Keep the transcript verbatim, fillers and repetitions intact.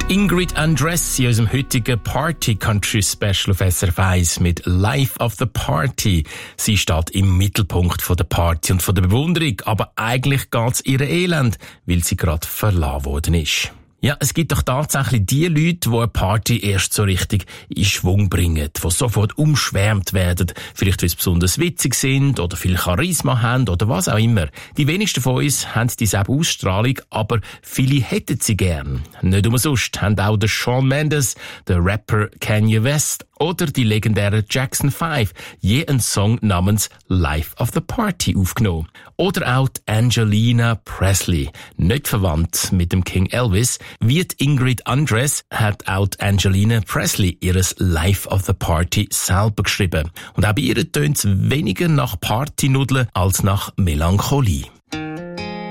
Ingrid Andress in unserem heutigen Party Country Special auf S R F eins mit Life of the Party. Sie steht im Mittelpunkt von der Party und von der Bewunderung, aber eigentlich geht's ihr Elend, weil sie gerade verlassen worden ist. Ja, es gibt doch tatsächlich die Leute, die eine Party erst so richtig in Schwung bringen, die sofort umschwärmt werden, vielleicht weil sie besonders witzig sind oder viel Charisma haben oder was auch immer. Die wenigsten von uns haben dieselbe Ausstrahlung, aber viele hätten sie gern. Nicht umsonst haben auch der Shawn Mendes, der Rapper Kanye West oder die legendäre Jackson five je einen Song namens Life of the Party aufgenommen. Oder auch die Angelina Presley, nicht verwandt mit dem King Elvis. Wie die Ingrid Andress hat auch die Angelina Presley ihres Life of the Party selber geschrieben. Und auch bei ihr tönt es weniger nach Partynudeln als nach Melancholie.